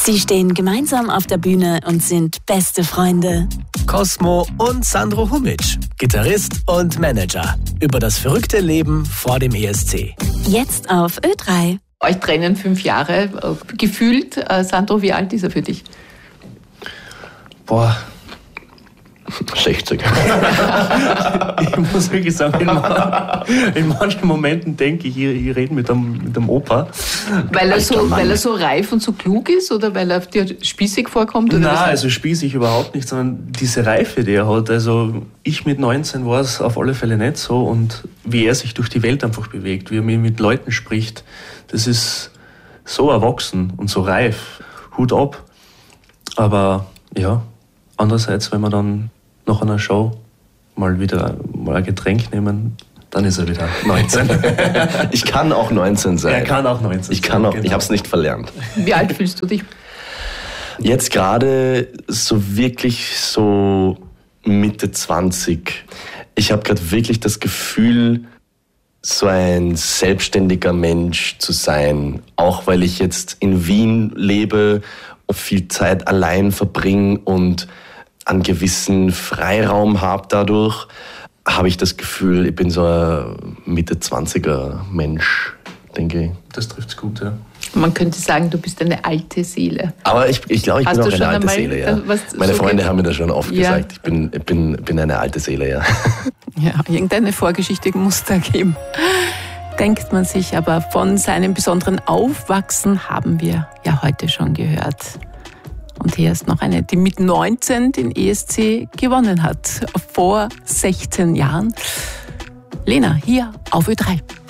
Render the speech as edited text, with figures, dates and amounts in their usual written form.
Sie stehen gemeinsam auf der Bühne und sind beste Freunde. Cosmo und Sandro Humitsch, Gitarrist und Manager. Über das verrückte Leben vor dem ESC. Jetzt auf Ö3. Euch trennen 5 Jahre. Gefühlt, Sandro, wie alt ist er für dich? Boah, 60. Ich muss wirklich sagen, in manchen Momenten denke ich rede mit dem Opa. Weil er so reif und so klug ist oder weil er dir spießig vorkommt? Oder Nein, also spießig überhaupt nicht, sondern diese Reife, die er hat. Also ich mit 19 war es auf alle Fälle nicht so und wie er sich durch die Welt einfach bewegt, wie er mit Leuten spricht, das ist so erwachsen und so reif. Hut ab. Aber ja, andererseits, wenn man dann nach einer Show mal ein Getränk nehmen, dann ist er wieder 19. Ich kann auch 19 sein. Er kann auch 19 sein. Ich habe es nicht verlernt. Wie alt fühlst du dich? Jetzt gerade so wirklich so Mitte 20. Ich habe gerade wirklich das Gefühl, so ein selbstständiger Mensch zu sein. Auch weil ich jetzt in Wien lebe und viel Zeit allein verbringe und einen gewissen Freiraum habe dadurch, habe ich das Gefühl, ich bin so ein Mitte-20er Mensch, denke ich. Das trifft's gut, ja. Man könnte sagen, du bist eine alte Seele. Aber ich glaube, ich bin auch eine alte Seele, ja. Meine Freunde haben mir das schon oft gesagt. Ich bin eine alte Seele, ja. Ja, irgendeine Vorgeschichte muss da geben. Denkt man sich, aber von seinem besonderen Aufwachsen haben wir ja heute schon gehört. Und hier ist noch eine, die mit 19 den ESC gewonnen hat, vor 16 Jahren. Lena, hier auf Ö3.